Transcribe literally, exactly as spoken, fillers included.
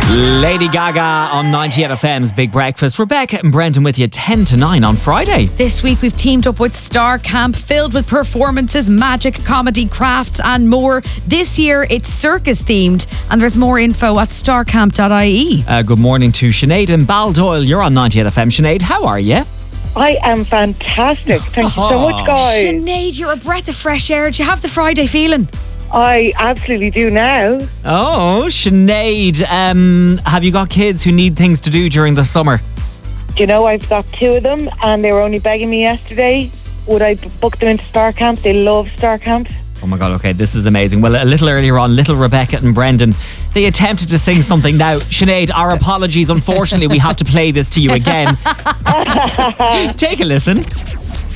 Lady Gaga on ninety-eight F M's Big Breakfast. Rebecca and Brendan with you ten to nine on Friday. This week we've teamed up with Star Camp, filled with performances, magic, comedy, crafts and more. This year it's circus themed, and there's more info at star camp dot I E. Uh, good morning to Sinead and Baldoyle. You're on ninety-eight F M. Sinead, how are you? I am fantastic. Thank you so much, guys. Sinead, you're a breath of fresh air. Do you have the Friday feeling? I absolutely do now. Oh, Sinead, um, have you got kids who need things to do during the summer? Do you know, I've got two of them and they were only begging me yesterday. Would I b- book them into Star Camp? They love Star Camp. Oh my God, okay, this is amazing. Well, a little earlier on, little Rebecca and Brendan, they attempted to sing something. Now, Sinead, our apologies. Unfortunately, we have to play this to you again. Take a listen.